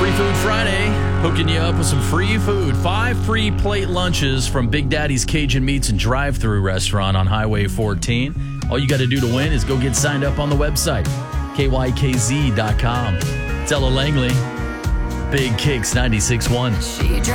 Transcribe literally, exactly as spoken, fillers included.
Free Food Friday, hooking you up with some free food. Five free plate lunches from Big Daddy's Cajun Meats and Drive-Thru Restaurant on Highway fourteen. All you got to do to win is go get signed up on the website, K Y K Z dot com. It's Ella Langley, Big Kicks ninety-six point one.